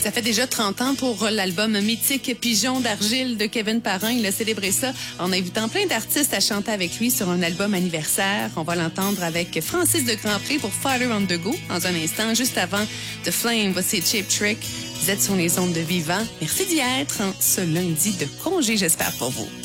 Ça fait déjà 30 ans pour l'album mythique Pigeon d'argile de Kevin Parent. Il a célébré ça en invitant plein d'artistes à chanter avec lui sur un album anniversaire. On va l'entendre avec Francis de Grandpré pour Fire on the Go dans un instant. Juste avant, The Flame, voici Cheap Trick. Vous êtes sur les ondes de Vivant. Merci d'y être en ce lundi de congé, j'espère pour vous.